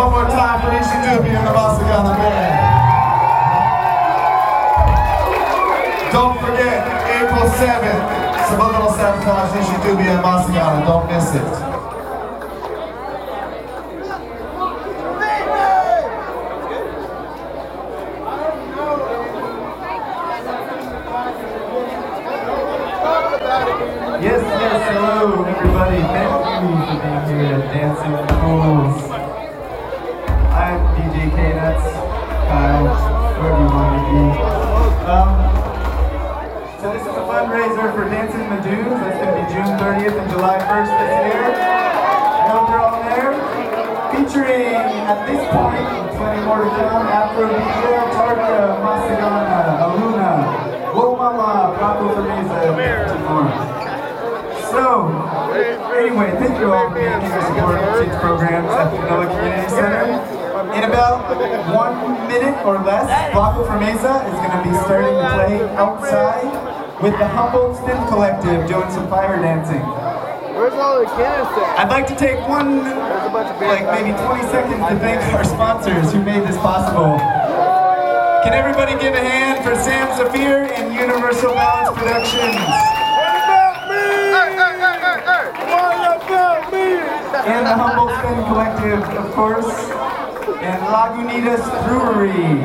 one more time for Easy Doobie and the Masagana Band. Don't forget, April 7th, Subliminal Sabotage, Easy Doobie and Masagana. Don't miss it. Yes, hello everybody. Thank you for being here at Dancing with the Fools. I'm DJ K-Nuts, Kyle, wherever you want to be. So this is a fundraiser for Dancing in the Dunes. That's going to be June 30th and July 1st this year. I hope you're all there. Featuring, at this point, plenty more to come, Afro DJ, Targa, Masagana, Aluna, Whoa Mama, Paco Fermeza, and more. So, anyway, thank you all for being here supporting these programs at the Manila Community Center. In about 1 minute or less, Paco Fermeza is going to be starting to play outside with the Humboldt Spin Collective doing some fire dancing. Where's all the cannons at? I'd like to take maybe 20 seconds to thank our sponsors who made this possible. Can everybody give a hand for Sam Zafir and Universal Balance Productions? And the Humboldt Spin Collective, of course, and Lagunitas Brewery.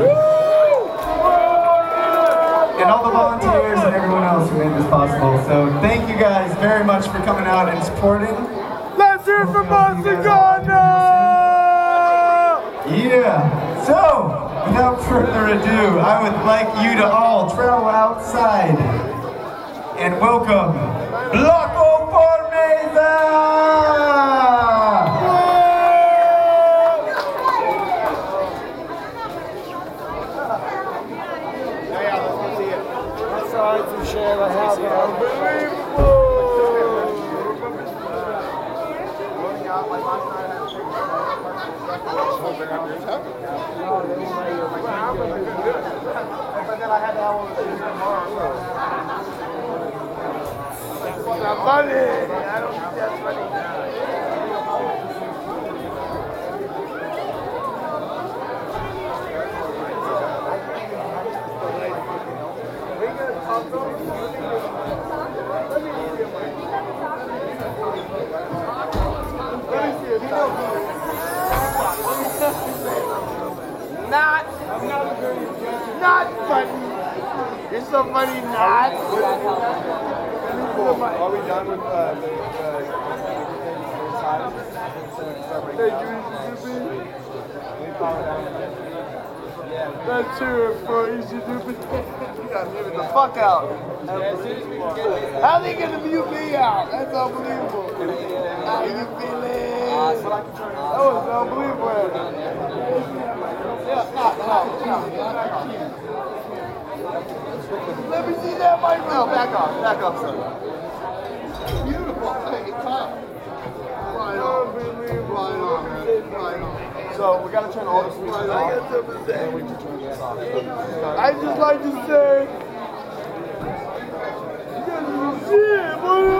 And all the volunteers and everyone else who made this possible. So thank you guys very much for coming out and supporting. Let's hear it for Masagana! Yeah. So, without further ado, I would like you to all travel outside and welcome Paco Fermeza! Not funny. It's so funny, not. Are we done with Let's hear it for Easy Doobie. You gotta mute it the fuck out. How they gonna mute me out? That's unbelievable. How you feeling? That was unbelievable. Let me see that mic. No, back off, son. Beautiful. Hey, top. Right on, man. So we gotta turn all the switches off. I got something to say. And we can turn this off. I just like to say, shit,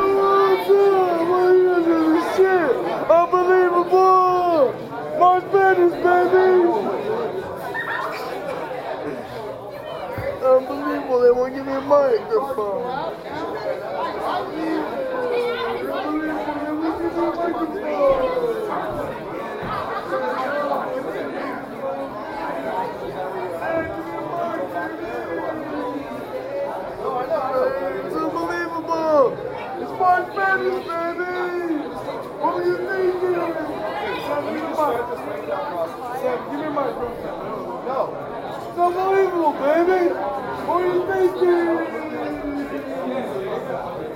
shit, unbelievable, March Madness, baby. Unbelievable, they won't give me a microphone. It's unbelievable. It's March Madness, baby. What were you thinking? Sam, give me a mic. Sam, give me a mic. No. It's unbelievable, baby. What are you thinking?